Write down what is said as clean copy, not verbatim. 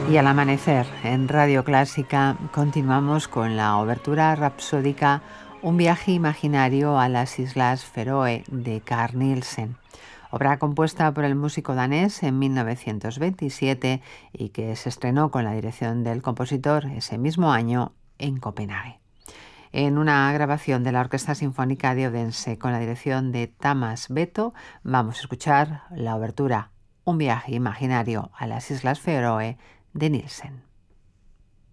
Y al amanecer, en Radio Clásica, continuamos con la obertura rapsódica Un viaje imaginario a las Islas Feroe de Carl Nielsen, obra compuesta por el músico danés en 1927 y que se estrenó con la dirección del compositor ese mismo año en Copenhague. En una grabación de la Orquesta Sinfónica de Odense con la dirección de Tamas Beto, vamos a escuchar la obertura Un viaje imaginario a las Islas Feroe de Nielsen.